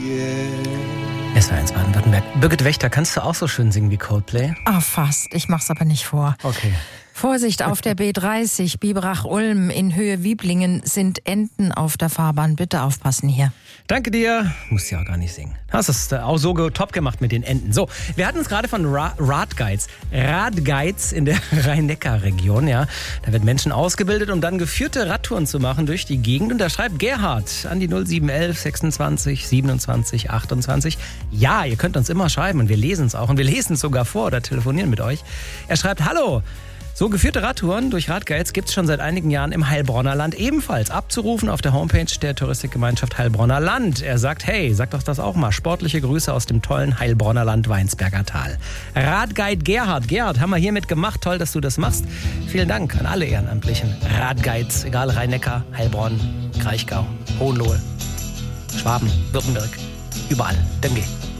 SWR1 Baden-Württemberg. Birgit Wächter, kannst du auch so schön singen wie Coldplay? Ah, fast. Ich mach's aber nicht vor. Okay. Vorsicht, auf der B30, Biberach-Ulm in Höhe Wieblingen sind Enten auf der Fahrbahn. Bitte aufpassen hier. Danke dir. Musst ja auch gar nicht singen. Hast es auch so top gemacht mit den Enten. So, wir hatten es gerade von Radguides. Radguides in der Rhein-Neckar-Region, ja. Da wird Menschen ausgebildet, um dann geführte Radtouren zu machen durch die Gegend. Und da schreibt Gerhard an die 0711 26 27 28. Ja, ihr könnt uns immer schreiben und wir lesen es auch. Und wir lesen es sogar vor oder telefonieren mit euch. Er schreibt, hallo. So geführte Radtouren durch Radguides gibt es schon seit einigen Jahren im Heilbronner Land ebenfalls. Abzurufen auf der Homepage der Touristikgemeinschaft Heilbronner Land. Er sagt, hey, sagt doch das auch mal. Sportliche Grüße aus dem tollen Heilbronner Land Weinsberger Tal. Radguide Gerhard. Gerhard, haben wir hiermit gemacht. Toll, dass du das machst. Vielen Dank an alle ehrenamtlichen Radguides, egal Rhein-Neckar, Heilbronn, Kraichgau, Hohenlohe, Schwaben, Württemberg, überall. Danke.